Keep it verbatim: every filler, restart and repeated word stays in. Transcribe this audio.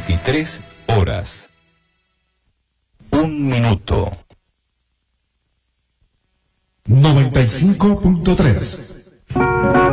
veintitrés horas. Un minuto. noventa y cinco punto tres.